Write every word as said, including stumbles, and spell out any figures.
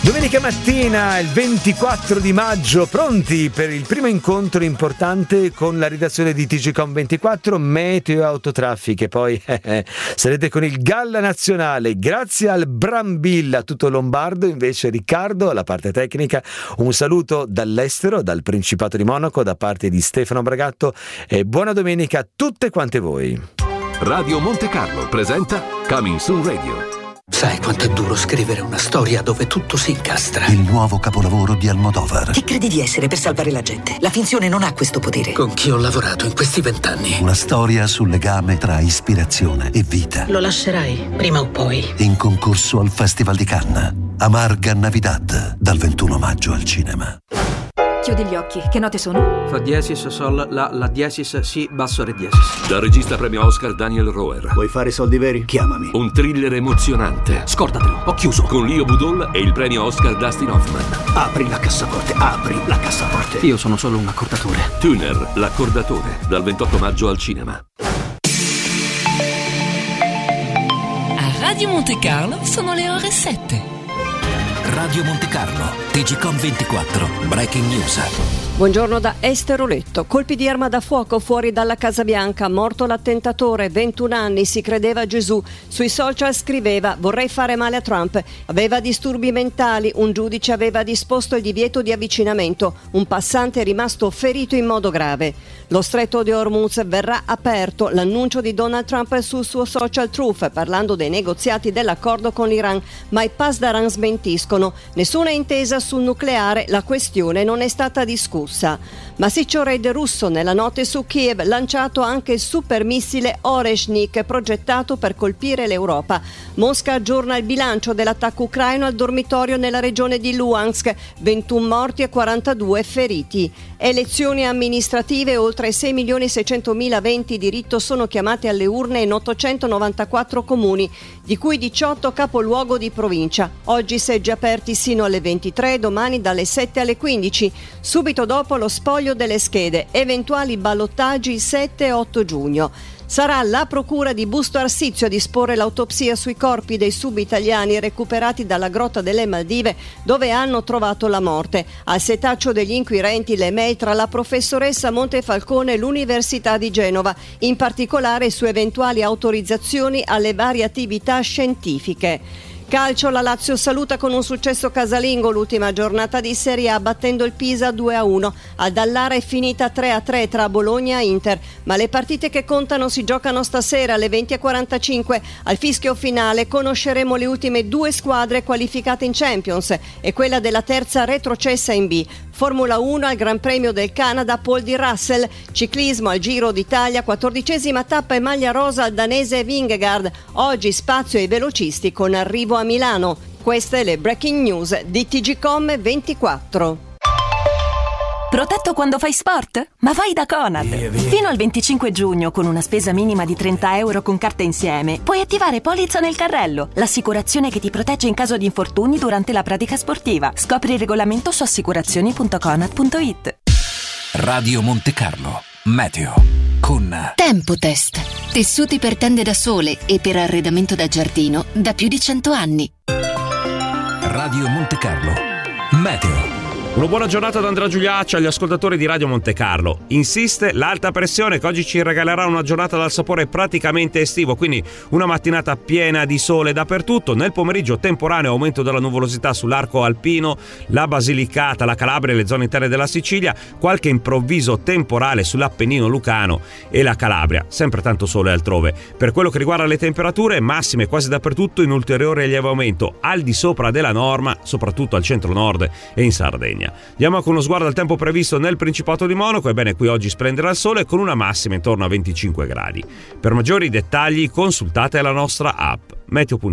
Domenica mattina, il ventiquattro di maggio, pronti per il primo incontro importante con la redazione di T G Com ventiquattro, Meteo e Autotraffic. E poi eh, eh, sarete con il Galla Nazionale. Grazie al Brambilla, tutto lombardo. Invece Riccardo, alla parte tecnica. Un saluto dall'estero, dal Principato di Monaco, da parte di Stefano Bragatto. E buona domenica a tutte quante voi. Radio Monte Carlo presenta Coming Soon Radio. Sai quanto è duro scrivere una storia dove tutto si incastra? Il nuovo capolavoro di Almodovar. Chi credi di essere per salvare la gente? La finzione non ha questo potere. Con chi ho lavorato in questi vent'anni. Una storia sul legame tra ispirazione e vita. Lo lascerai, prima o poi. In concorso al Festival di Cannes. Amarga Navidad, dal ventuno maggio al cinema. Chiudi gli occhi, che note sono? Fa diesis, sol, la, la diesis, si, basso, re diesis. Dal regista premio Oscar Daniel Roher. Vuoi fare soldi veri? Chiamami. Un thriller emozionante. Scordatelo, ho chiuso. Con Leo Budol e il premio Oscar Dustin Hoffman. Apri la cassaforte, apri la cassaforte. Io sono solo un accordatore. Tuner, l'accordatore, dal ventotto maggio al cinema. A Radio Monte Carlo sono le ore sette. Radio Monte Carlo, T G Com ventiquattro, Breaking News. Buongiorno da Esther Letto. Colpi di arma da fuoco fuori dalla Casa Bianca. Morto l'attentatore, ventuno anni, si credeva Gesù. Sui social scriveva: vorrei fare male a Trump. Aveva disturbi mentali. Un giudice aveva disposto il divieto di avvicinamento. Un passante è rimasto ferito in modo grave. Lo stretto di Hormuz verrà aperto. L'annuncio di Donald Trump sul suo social Truth, parlando dei negoziati dell'accordo con l'Iran, ma i Pasdaran smentiscono. Nessuna intesa sul nucleare, la questione non è stata discussa. Massiccio raid russo nella notte su Kiev, lanciato anche il supermissile Oreshnik, progettato per colpire l'Europa. Mosca aggiorna il bilancio dell'attacco ucraino al dormitorio nella regione di Luhansk, ventuno morti e quarantadue feriti. Elezioni amministrative, oltre sei milioni seicentomila aventi diritto sono chiamati alle urne in ottocentonovantaquattro comuni, di cui diciotto capoluogo di provincia. Oggi seggi aperti sino alle ventitré, domani dalle sette alle quindici. Subito dopo lo spoglio delle schede, eventuali ballottaggi il sette e otto giugno. Sarà la procura di Busto Arsizio a disporre l'autopsia sui corpi dei sub-italiani recuperati dalla grotta delle Maldive, dove hanno trovato la morte. Al setaccio degli inquirenti le mail tra la professoressa Montefalcone e l'Università di Genova, in particolare su eventuali autorizzazioni alle varie attività scientifiche. Calcio, la Lazio saluta con un successo casalingo l'ultima giornata di Serie A, battendo il Pisa due a uno. A Dallara è finita tre a tre tra Bologna e Inter, ma le partite che contano si giocano stasera alle venti e quarantacinque. Al fischio finale conosceremo le ultime due squadre qualificate in Champions e quella della terza retrocessa in B. Formula uno al Gran Premio del Canada, Paul di Russell. Ciclismo al Giro d'Italia, quattordicesima tappa e maglia rosa al danese Vingegaard. Oggi spazio ai velocisti con arrivo a Milano. Queste le breaking news di T G Com ventiquattro. Protetto quando fai sport? Ma vai da Conad! Fino al venticinque giugno, con una spesa minima di trenta euro con carta insieme, puoi attivare Polizza nel carrello, l'assicurazione che ti protegge in caso di infortuni durante la pratica sportiva. Scopri il regolamento su assicurazioni punto conad punto it. Radio Monte Carlo, Meteo, con Tempotest. Tessuti per tende da sole e per arredamento da giardino da più di cento anni. Radio Monte Carlo, Meteo. Una buona giornata da Andrea Giuliaccia agli ascoltatori di Radio Monte Carlo. Insiste l'alta pressione che oggi ci regalerà una giornata dal sapore praticamente estivo, quindi una mattinata piena di sole dappertutto. Nel pomeriggio temporaneo aumento della nuvolosità sull'arco alpino, la Basilicata, la Calabria e le zone interne della Sicilia, qualche improvviso temporale sull'Appennino lucano e la Calabria, sempre tanto sole altrove. Per quello che riguarda le temperature, massime quasi dappertutto in ulteriore lieve aumento, al di sopra della norma, soprattutto al centro-nord e in Sardegna. Diamo con uno sguardo al tempo previsto nel Principato di Monaco. Ebbene, qui oggi splenderà il sole con una massima intorno a venticinque gradi. Per maggiori dettagli consultate la nostra app meteo punto it.